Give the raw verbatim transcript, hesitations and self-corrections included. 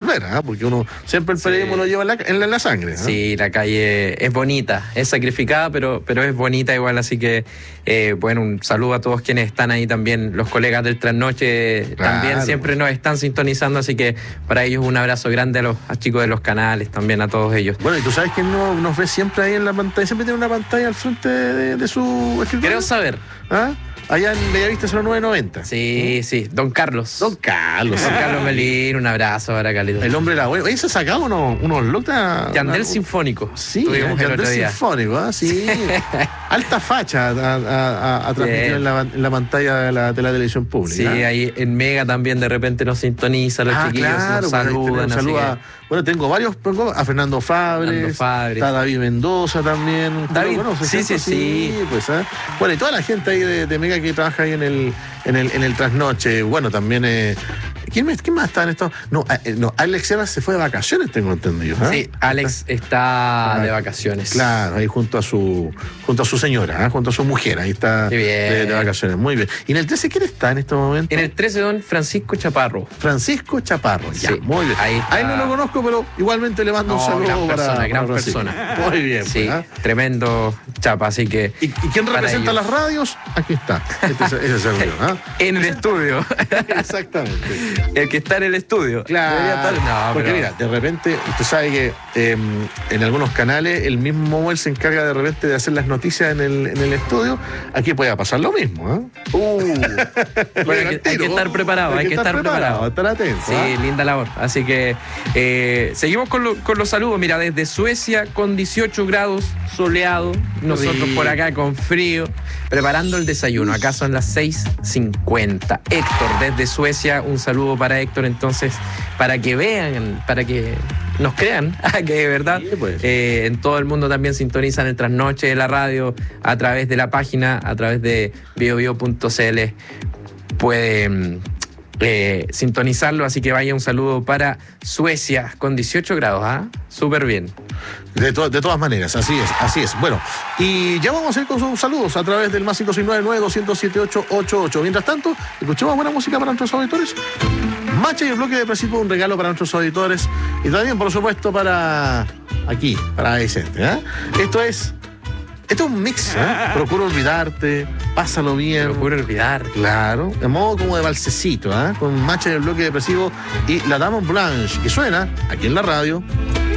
volver, ¿eh? Porque uno siempre el periodismo sí. lo lleva en la, en la, en la sangre. ¿eh? Sí, la calle es bonita, es sacrificada, pero, pero es bonita igual, así que eh, bueno, un saludo a todos quienes están ahí también, los colegas del Trasnoche claro. también siempre nos están sintonizando, así que para ellos un abrazo grande a los a chicos de los canales, también a todos ellos. Bueno, y tú sabes quién no, nos ve siempre ahí en la pantalla, siempre tiene una pantalla al frente de, de su escritorio. Quiero saber. ¿Ah? Allá en Bellavista cero nueve noventa. Sí, ¿Mm? sí, don Carlos. Don Carlos. Don Carlos Melín, un abrazo para Carlitos. El hombre era bueno. Oye, se sacaba unos, unos looks. Yandel Sinfónico. Sí, Yandel Sinfónico, ¿eh? Sí. Alta facha a, a, a transmitir en la, en la pantalla de la, de la televisión pública. Sí, ¿eh? Ahí en Mega también de repente nos sintoniza, los ah, chiquillos claro, nos saludan. Saluda, que... Bueno, tengo varios, a Fernando Fabres, Fernando Fabres. Está David Mendoza también. David, conoces, sí, sí, sí, sí. Pues, ¿eh? Bueno, y toda la gente ahí de, de Mega que trabaja ahí en el, en el, en el Trasnoche. Bueno, también... Eh, ¿Quién, me, ¿Quién más está en esto? No, eh, no, Alex Sierra se fue de vacaciones, tengo entendido. ¿eh? Sí, Alex está ah, de vacaciones. Claro, ahí junto a su junto a su señora, ¿eh? junto a su mujer, ahí está de, de vacaciones. Muy bien. ¿Y en el trece quién está en este momento? En el trece, don Francisco Chaparro. Francisco Chaparro, ya, sí, muy bien. Ahí, ahí no lo conozco, pero igualmente le mando no, un saludo gran para, persona, para gran Francisco. persona. Muy bien. Sí, pues, ¿eh? Tremendo Chapa, así que... ¿Y, y quién representa las radios? Aquí está. Este es, ese es el mío, ¿eh? En el estudio. Exactamente. El que está en el estudio. Claro. No, porque pero... mira, de repente, usted sabe que eh, en algunos canales el mismo Moel se encarga de repente de hacer las noticias en el, en el estudio. Aquí puede pasar lo mismo, ¿eh? Uh, bueno, hay, que, hay que estar preparado, hay, hay que, que estar, estar preparado. Estar atento. Sí, ¿eh? Linda labor. Así que eh, seguimos con, lo, con los saludos. Mira, desde Suecia con dieciocho grados, soleado. Nosotros sí. por acá con frío, preparando el desayuno. Acá son las seis cincuenta. Héctor, desde Suecia, un saludo para Héctor. Entonces, para que vean, para que nos crean que de verdad sí, pues. eh, en todo el mundo también sintonizan el Trasnoche de la radio a través de la página, a través de bio bio punto c l pueden eh, sintonizarlo, así que vaya un saludo para Suecia con dieciocho grados, ¿ah? ¿eh? Súper bien. De, to de todas maneras, así es, así es. Bueno, y ya vamos a ir con sus saludos a través del más cinco seis nueve nueve dos cero siete ocho ocho ocho. Mientras tanto, escuchemos buena música para nuestros auditores. Macha y el bloque de Precipo, un regalo para nuestros auditores y también, por supuesto, para aquí, para Vicente, ¿eh? Esto es Esto es un mix, ¿eh? Procura olvidarte, pásalo bien. Procura olvidar. Claro, de modo como de balsecito, ¿eh? Con Macha y el bloque depresivo y la Dame Blanche, que suena aquí en la radio.